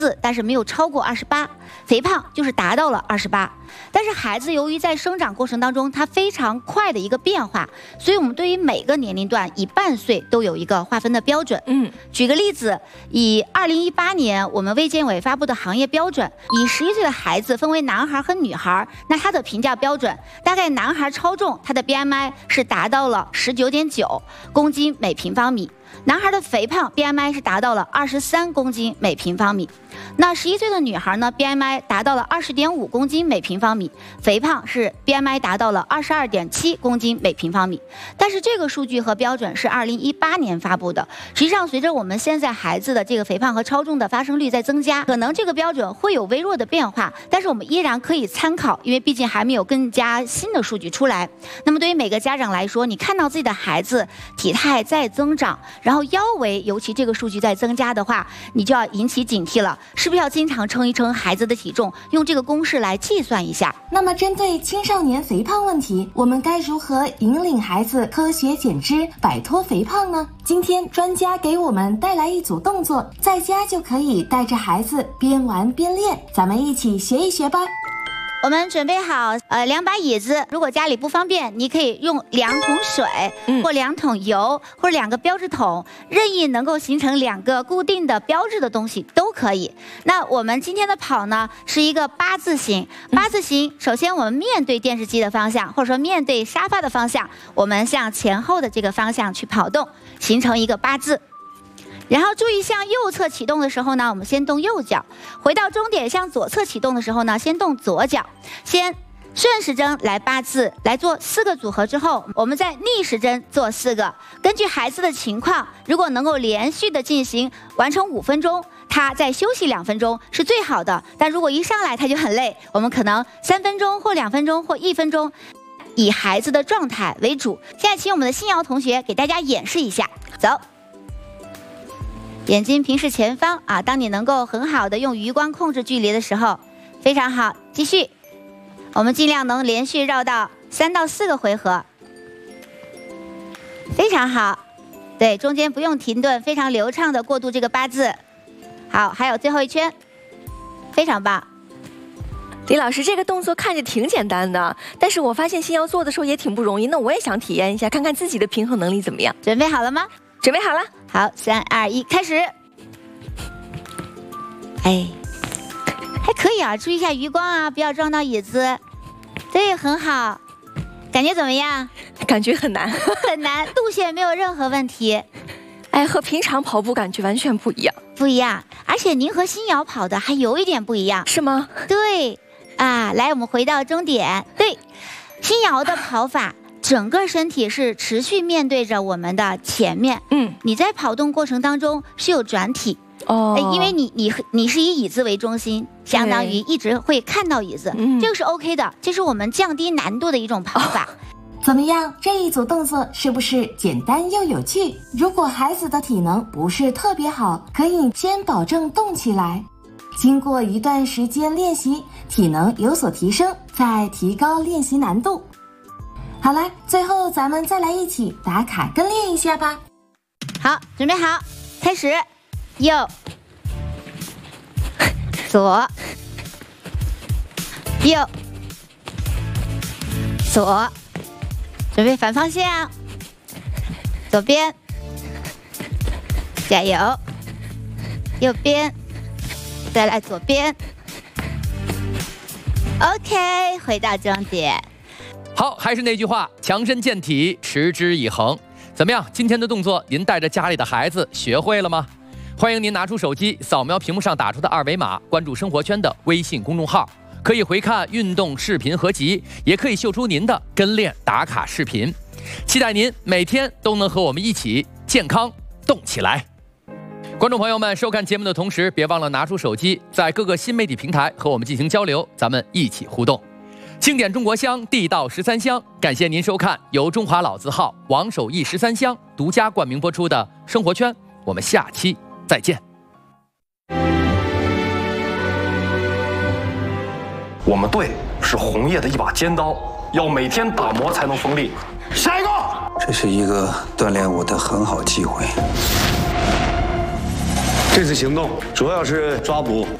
但是没有超过28，肥胖就是达到了28。但是孩子由于在生长过程当中，它非常快的一个变化，所以我们对于每个年龄段以半岁都有一个划分的标准。举个例子，以2018年我们卫健委发布的行业标准，以11岁的孩子分为男孩和女孩，那他的评价标准，大概男孩超重，他的 BMI 是达到了19.9公斤每平方米。男孩的肥胖 BMI 是达到了23公斤每平方米，那11岁的女孩呢 BMI 达到了20.5公斤每平方米，肥胖是 BMI 达到了22.7公斤每平方米。但是这个数据和标准是2018年发布的，实际上随着我们现在孩子的这个肥胖和超重的发生率在增加，可能这个标准会有微弱的变化，但是我们依然可以参考，因为毕竟还没有更加新的数据出来。那么对于每个家长来说，你看到自己的孩子体态在增长，然后腰围尤其这个数据在增加的话，你就要引起警惕了，是不是要经常称一称孩子的体重，用这个公式来计算一下。 那么针对青少年肥胖问题，我们该如何引领孩子科学减脂，摆脱肥胖呢？今天专家给我们带来一组动作，在家就可以带着孩子边玩边练，咱们一起学一学吧。 我们准备好2把椅子，如果家里不方便，你可以用2桶水或2桶油或者2个标志桶，任意能够形成2个固定的标志的东西都可以。那我们今天的跑呢是一个8字形，首先我们面对电视机的方向，或者说面对沙发的方向，我们向前后的这个方向去跑动，形成一个8字。然后注意向右侧启动的时候呢，我们先动右脚；回到终点向左侧启动的时候呢，先动左脚。先顺时针来8字，来做4个组合之后，我们再逆时针做4个。根据孩子的情况，如果能够连续的进行完成5分钟，他再休息2分钟是最好的。但如果一上来他就很累，我们可能3分钟或2分钟或1分钟，以孩子的状态为主。现在请我们的新瑶同学给大家演示一下，走。眼睛平视前方啊！当你能够很好的用余光控制距离的时候，非常好。继续，我们尽量能连续绕到3到4个回合，非常好。对，中间不用停顿，非常流畅的过渡这个8字。好，还有最后一圈，非常棒。 李老师，这个动作看着挺简单的，但是我发现新瑶做的时候也挺不容易。那我也想体验一下，看看自己的平衡能力怎么样。 准备好了吗？ 准备好了。 好，3、2、1，开始。哎，还可以啊，注意一下余光啊，不要撞到椅子。对，很好。感觉怎么样？ 感觉很难， 很难，路线没有任何问题。 哎，和平常跑步感觉完全不一样。 不一样，而且您和新瑶跑的还有一点不一样。 是吗？ 对，啊，来，我们回到终点。对，新瑶的跑法。整个身体是持续面对着我们的前面，你在跑动过程当中是有转体，因为你是以椅子为中心，相当于一直会看到椅子，这个是 OK 的，这是我们降低难度的一种跑法。 怎么样？这一组动作是不是简单又有趣？如果孩子的体能不是特别好，可以先保证动起来，经过一段时间练习，体能有所提升，再提高练习难度。好了，最后咱们再来一起打卡跟练一下吧。 好，准备好，开始。右，左，右，左，准备反方向，左边，加油，右边，再来左边。OK， 回到终点。 好，还是那句话，强身健体，持之以恒。怎么样？今天的动作，您带着家里的孩子学会了吗？欢迎您拿出手机，扫描屏幕上打出的2维码，关注生活圈的微信公众号，可以回看运动视频合集，也可以秀出您的跟练打卡视频。期待您每天都能和我们一起健康动起来。观众朋友们，收看节目的同时，别忘了拿出手机，在各个新媒体平台和我们进行交流，咱们一起互动。清点中国香，地道13香。感谢您收看由中华老字号王守义13香独家冠名播出的生活圈，我们下期再见。 我们队是红叶的一把尖刀，要每天打磨才能锋利。下一个， 这是一个锻炼我的很好机会。 这次行动主要是抓捕